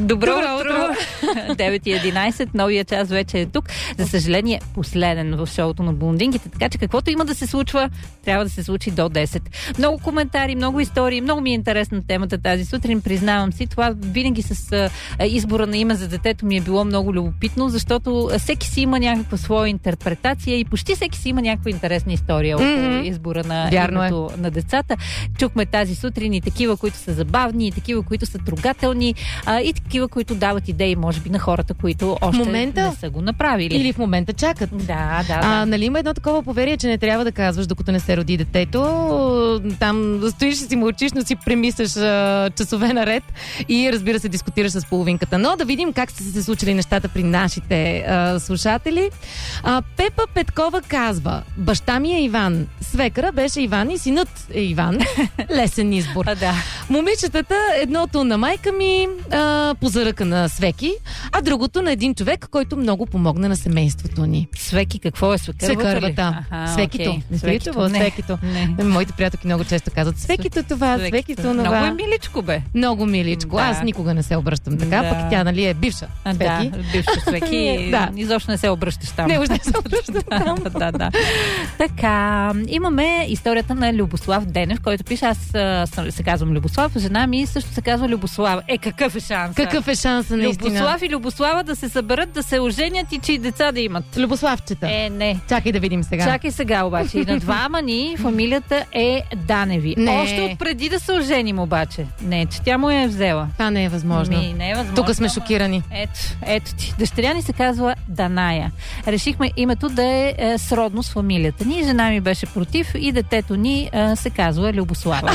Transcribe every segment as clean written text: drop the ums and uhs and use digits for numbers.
Добро утро! 9:11, новия час вече е тук. За съжаление, последен в шоуто на блондинките, така че каквото има да се случва, трябва да се случи до 10. Много коментари, много истории, много ми е интересна темата тази сутрин, признавам си. Това винаги с избора на име за детето ми е било много любопитно, защото всеки си има някаква своя интерпретация и почти всеки си има някаква интересна история около избора на името на децата. Чухме тази сутрин и такива, които са забавни, и такива, които са трогателни, и такива, които дават идеи, може би, на хората, които още не са го направили. Или в момента чакат. Да. Нали има едно такова поверие, че не трябва да казваш, докато не се роди детето. Там стоиш и си мълчиш, но си премисляш часове наред и, разбира се, дискутираш с половинката. Но да видим как са се случили нещата при нашите слушатели. Пепа Петкова казва: баща ми е Иван, свекъра беше Иван и синът е Иван. Лесен избор. Да. Момичетата, едното на майка ми, по заръка на Свеки, а другото на един човек, който много помогна на семейството ни. Свеки, какво е свекървата? Свекито. Okay. Не сте чувала Свекито? Не. Моите приятелки много често казват: Свекито това, Свекито това. Много е миличко, бе. Много миличко. Да. Аз никога не се обръщам така, пък тя, нали, е бивша Свеки. Да, бивша Свеки. Изобщо не се обръщаш там. Не, не се обръщам там. Да. Така, имаме историята на Любослав Денев, който пише: аз се казвам Любослав, жена ми също се казва Любослава. Какъв е шанс? Какъв е шанса, наистина? Любослав и Любослава да се съберат, да се оженят и че и деца да имат. Любославчета. Не. Чакай да видим сега. Чакай сега обаче. И на двама ни фамилията е Даневи. Не. Още от преди да се оженим обаче. Не, че тя му е взела. Това не е възможно. Не е възможно. Тук сме шокирани. Ето ти. Дъщеря ни се казва Даная. Решихме името да е сродно с фамилията ни. Жена ми беше против и детето ни се казва Любослава.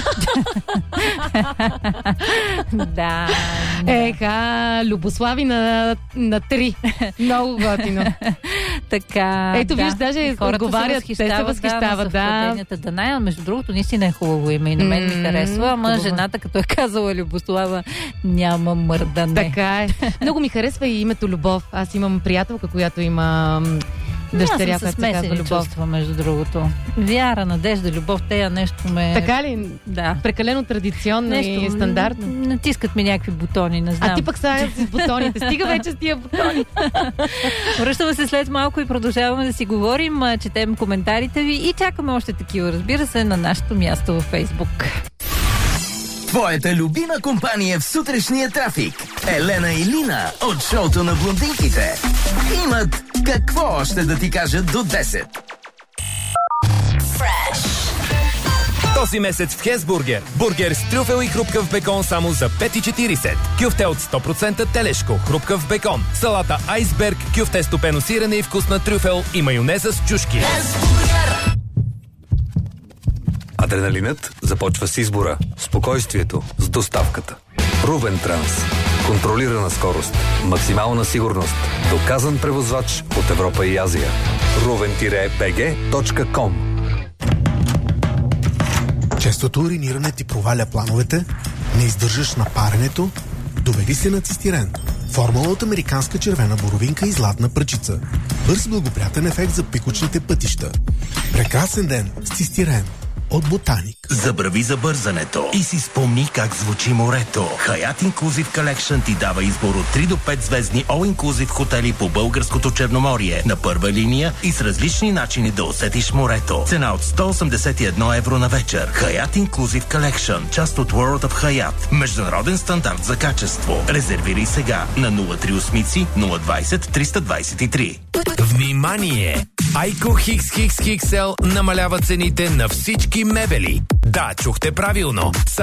Да. Любослави на 3. Много готино. Така. Ето, виж, даже отговарят, те се възхищават. Даная, между другото, наистина е хубаво име и на мен ми харесва, ама жената, като е казала Любослава, няма мърдане. Така е. Много ми харесва и името Любов. Аз имам приятелка, която има дъщеря, която се казва Любов. Чувства, между другото. Вяра, надежда, любов, тея нещо ме... Така ли? Да. Прекалено традиционно и стандартно. Натискат ми някакви бутони, не знам. А ти пък сега с бутоните. Стига вече с тия бутони. Връщаме се след малко и продължаваме да си говорим, четем коментарите ви и чакаме още такива, разбира се, на нашето място във Фейсбук. Твоята любима компания в сутрешния трафик. Елена и Лина от шоуто на блондинките имат какво още да ти кажат до 10. Този месец в Хесбургер. Бургер с трюфел и хрупкав бекон само за 5,40. Кюфте от 100% телешко, хрупкав бекон. Салата айсберг, кюфте стопено сирене и вкусна трюфел и майонеза с чушки. Адреналинът започва с избора, спокойствието, с доставката. Рувен Транс. Контролирана скорост, максимална сигурност, доказан превозвач от Европа и Азия. ruven-bg.com. Честото уриниране ти проваля плановете, не издържаш на паренето, доведи се на цистирен. Формула от американска червена боровинка и златна пръчица. Бърз благоприятен ефект за пикочните пътища. Прекрасен ден с цистирен. От Ботаник. Забрави забързането и си спомни как звучи морето. Hyatt Inclusive Collection ти дава избор от 3 до 5 звездни All-Inclusive хотели по българското Черноморие на първа линия и с различни начини да усетиш морето. Цена от 181 евро на вечер. Hyatt Inclusive Collection, част от World of Hyatt. Международен стандарт за качество. Резервирай сега на 038 020 323. Внимание! Айко XXXL намалява цените на всички мебели. Да, чухте правилно.